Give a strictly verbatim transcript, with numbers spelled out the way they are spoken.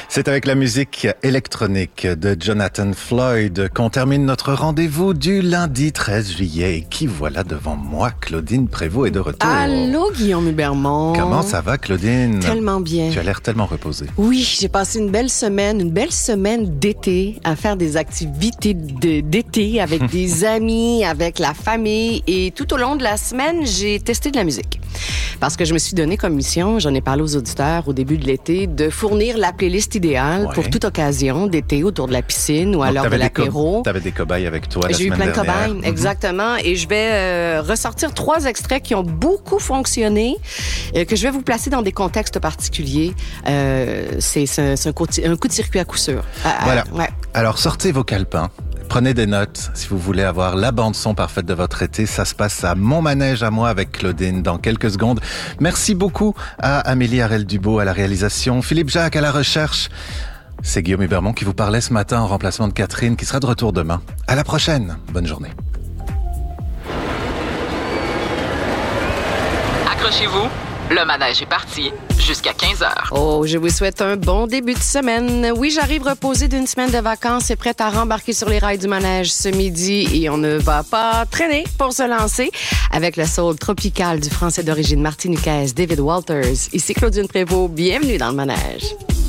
C'est avec la musique électronique de Jonathan Floyd qu'on termine notre rendez-vous du lundi treize juillet. Et qui voilà devant moi, Claudine Prévost est de retour. Allô, Guillaume Hubermont. Comment ça va, Claudine? Tellement bien. Tu as l'air tellement reposée. Oui, j'ai passé une belle semaine, une belle semaine d'été à faire des activités de, d'été avec des amis, avec la famille. Et tout au long de la semaine, j'ai testé de la musique. Parce que je me suis donné comme mission, j'en ai parlé aux auditeurs au début de l'été, de fournir la playlist idéale ouais. pour toute occasion d'été autour de la piscine ou à l'heure de l'apéro. Co- T'avais des cobayes avec toi la J'ai semaine dernière. J'ai eu plein de cobayes, mm-hmm. exactement. Et je vais euh, ressortir trois extraits qui ont beaucoup fonctionné, euh, que je vais vous placer dans des contextes particuliers. Euh, c'est, c'est, c'est un, coup de, un coup de circuit à coup sûr. À, voilà. À, ouais. Alors, sortez vos calepins. Prenez des notes si vous voulez avoir la bande-son parfaite de votre été. Ça se passe à Mon Manège à moi avec Claudine dans quelques secondes. Merci beaucoup à Amélie Harel-Dubo à la réalisation, Philippe Jacques à la recherche. C'est Guillaume Hubermont qui vous parlait ce matin en remplacement de Catherine qui sera de retour demain. À la prochaine. Bonne journée. Accrochez-vous. Le manège est parti jusqu'à quinze heures. Oh, je vous souhaite un bon début de semaine. Oui, j'arrive reposée d'une semaine de vacances et prête à rembarquer sur les rails du manège ce midi. Et on ne va pas traîner pour se lancer avec le soul tropical du français d'origine martiniquaise David Walters. Ici Claudine Prévost, bienvenue dans le manège.